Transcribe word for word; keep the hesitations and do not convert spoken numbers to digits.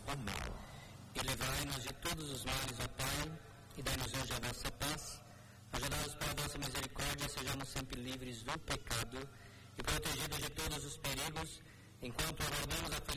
o mal. E livrai-nos de todos os males, ó Pai, e dai-nos hoje a vossa paz. Ajudados pela vossa misericórdia, sejamos sempre livres do pecado e protegidos de todos os perigos, enquanto aguardamos a felicidade